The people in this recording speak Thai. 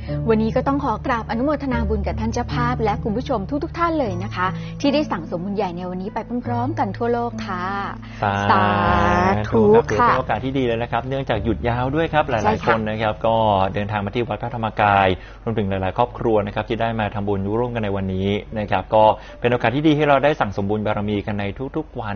วันนี้ก็ต้องขอกราบอนุโมทนาบุญกับท่านเจ้าภาพและคุณผู้ชมทุกท่านเลยนะคะที่ได้สั่งสมบุญใหญ่ในวันนี้ไปพร้อมๆกันทั่วโลกค่ะสาธุค่ะเป็นโอกาสที่ดีเลยนะครับเนื่องจากหยุดยาวด้วยครับหลายๆคนนะครับก็เดินทางมาที่วัดพระธรรมกายรวมถึงหลายๆครอบครัวนะครับที่ได้มาทำบุญร่วมกันในวันนี้นะครับก็เป็นโอกาสที่ดีให้เราได้สั่งสมบุญบารมีกันในทุกๆวัน